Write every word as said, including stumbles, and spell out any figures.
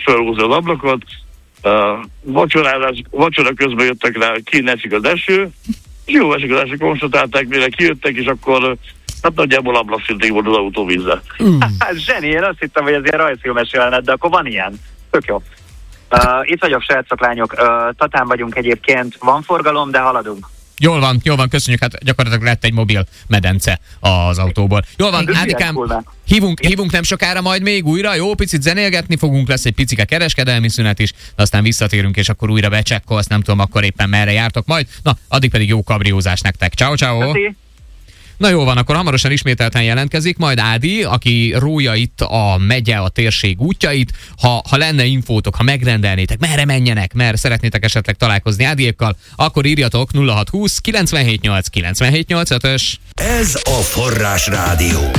felhúzni az ablakot, uh, vacsorázás, vacsora közben jöttek rá, ki esik az eső, és jó esik az eső, konstatálták, mire kijöttek, és akkor hát nagyjából ablakszintig volt az autó vízzel. Mm. Zseni, én azt hittem, hogy ez ilyen rajzfilmes jelenet, de akkor van ilyen. Tök jó. Uh, itt vagyok, srácok, lányok. Uh, Tatán vagyunk egyébként, van forgalom, de haladunk. Jól van, jól van, köszönjük, hát gyakorlatilag lett egy mobil medence az autóból. Jól van, Ádikám, hívunk, hívunk nem sokára majd még újra, jó, picit zenélgetni fogunk, lesz egy picike kereskedelmi szünet is, de aztán visszatérünk, és akkor újra becsekkolsz, nem tudom, akkor éppen merre jártok majd. Na, addig pedig jó kabriózás nektek. Ciao, ciao. Na jó van, akkor hamarosan ismételten jelentkezik majd Ádi, aki rója itt a megye, a térség útjait. Ha, ha lenne infótok, ha megrendelnétek, merre menjenek, merre szeretnétek esetleg találkozni Ádiékkal, akkor írjatok nulla hat húsz kilencvenhét nyolc kilencvenhét nyolcvanöt-ös. Ez a Forrás Rádió.